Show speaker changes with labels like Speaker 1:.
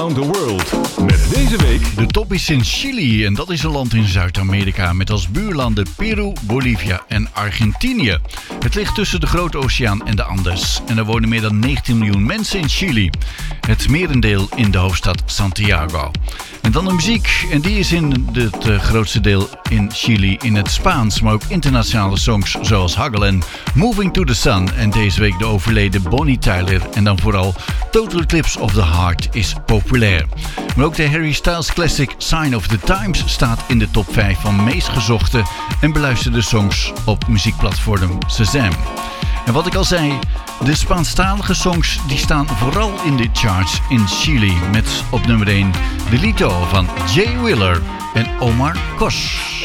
Speaker 1: Around the World. Met deze week
Speaker 2: de top is in Chili en dat is een land in Zuid-Amerika met als buurlanden Peru, Bolivia en Argentinië. Het ligt tussen de Grote Oceaan en de Andes en er wonen meer dan 19 miljoen mensen in Chili. Het merendeel in de hoofdstad Santiago. En dan de muziek en die is in het grootste deel in Chili in het Spaans, maar ook internationale songs zoals Haggle en Moving to the Sun en deze week de overleden Bonnie Tyler en dan vooral Total Eclipse of the Heart is populair. Maar ook de Harry Styles classic Sign of the Times staat in de top 5 van meest gezochte en beluisterde songs op muziekplatform Shazam. En wat ik al zei, de Spaanstalige songs die staan vooral in de charts in Chili met op nummer 1 Delito van Jay Wheeler en Omar Kos.